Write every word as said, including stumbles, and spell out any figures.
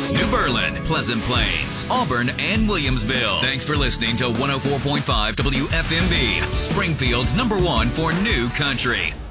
New Berlin, Pleasant Plains, Auburn, and Williamsville. Thanks for listening to one oh four point five W F M B, Springfield's number one for new country.